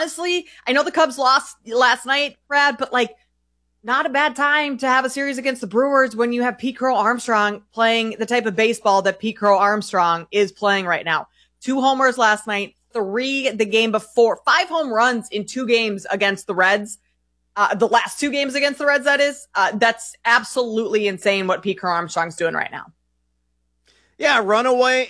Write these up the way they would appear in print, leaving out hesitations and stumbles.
honestly, I know the Cubs lost last night, Brad, but like, not a bad time to have a series against the Brewers when you have Pete Crow Armstrong playing the type of baseball that Pete Crow Armstrong is playing right now. 2 homers last night, 3 the game before, 5 home runs in 2 games against the Reds. The last 2 games against the Reds, that is. That's absolutely insane what Pete Crow Armstrong's doing right now. Yeah, runaway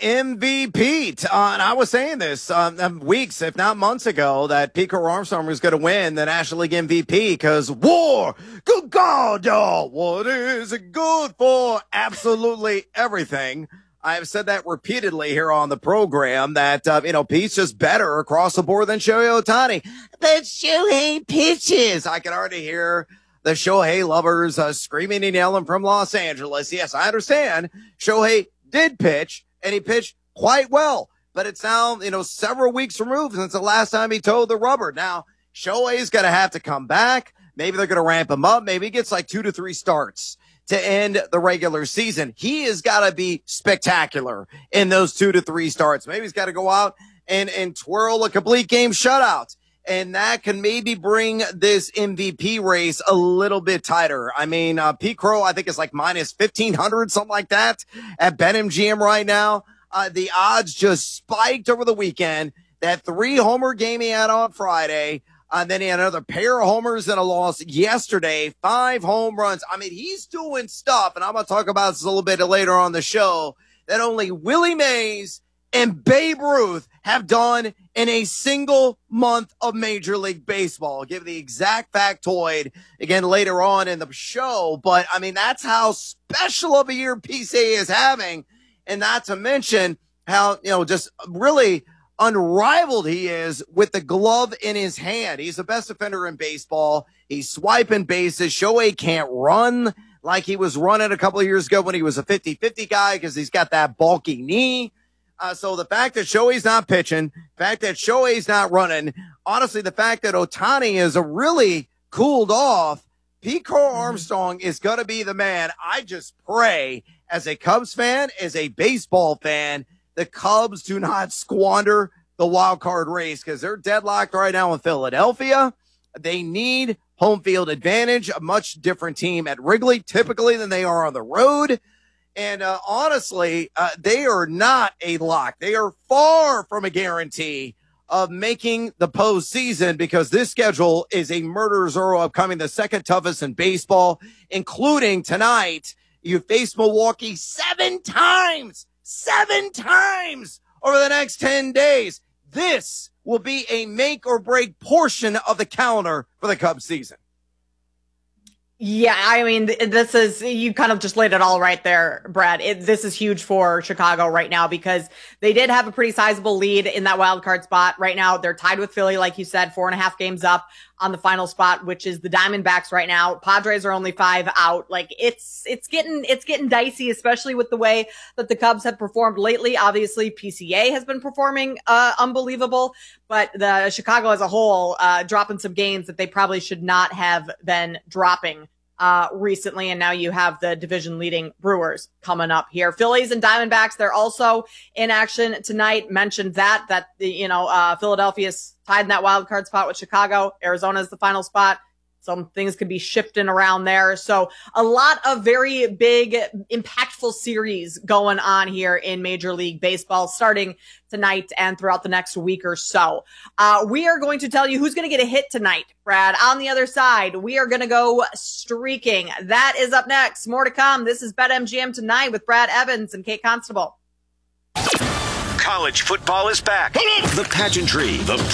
MVP. And I was saying this weeks, if not months ago, that Pete Crow Armstrong was going to win the National League MVP because war, good God, y'all, what is it good for? Absolutely everything. I've said that repeatedly here on the program that, Pete's just better across the board than Shohei Ohtani. But Shohei pitches. I can already hear the Shohei lovers screaming and yelling from Los Angeles. Yes, I understand. Shohei did pitch, and he pitched quite well. But it's now, several weeks removed since the last time he towed the rubber. Now, Shohei's going to have to come back. Maybe they're going to ramp him up. Maybe he gets like 2 to 3 starts to end the regular season. He has got to be spectacular in those 2 to 3 starts. Maybe he's got to go out and twirl a complete game shutout. And that can maybe bring this MVP race a little bit tighter. I mean, Pete Crow, I think is like minus 1,500, something like that at BetMGM right now. The odds just spiked over the weekend. That 3-homer game he had on Friday. Then he had another pair of homers and a loss yesterday. 5 home runs. I mean, he's doing stuff, and I'm going to talk about this a little bit later on the show, that only Willie Mays and Babe Ruth have done in a single month of Major League Baseball. I'll give the exact factoid again later on in the show. But, I mean, that's how special of a year PCA is having. And not to mention how, just really unrivaled he is with the glove in his hand. He's the best defender in baseball. He's swiping bases. Shohei can't run like he was running a couple of years ago when he was a 50-50 guy because he's got that bulky knee. So the fact that Shohei's not pitching, the fact that Shohei's not running, honestly, the fact that Ohtani is really cooled off, Pete Crow Armstrong is going to be the man. I just pray as a Cubs fan, as a baseball fan, the Cubs do not squander the wild card race because they're deadlocked right now in Philadelphia. They need home field advantage, a much different team at Wrigley typically than they are on the road. And honestly, they are not a lock. They are far from a guarantee of making the postseason because this schedule is a murderer's row upcoming, the second toughest in baseball, including tonight. You face Milwaukee 7 times over the next 10 days. This will be a make or break portion of the calendar for the Cubs season. Yeah, I mean, this is, you kind of just laid it all right there, Brad. This is huge for Chicago right now because they did have a pretty sizable lead in that wild card spot. Right now, they're tied with Philly, like you said, 4.5 games up on the final spot, which is the Diamondbacks right now. Padres are only 5 out. Like it's getting dicey, especially with the way that the Cubs have performed lately. Obviously, PCA has been performing unbelievable, but the Chicago as a whole dropping some games that they probably should not have been dropping recently. And now you have the division leading Brewers coming up here. Phillies and Diamondbacks, they're also in action tonight. Mentioned that Philadelphia's tied in that wild card spot with Chicago. Arizona is the final spot. Some things could be shifting around there. So a lot of very big, impactful series going on here in Major League Baseball starting tonight and throughout the next week or so. We are going to tell you who's going to get a hit tonight, Brad. On the other side, we are going to go streaking. That is up next. More to come. This is BetMGM Tonight with Brad Evans and Kate Constable. College football is back. The pageantry, the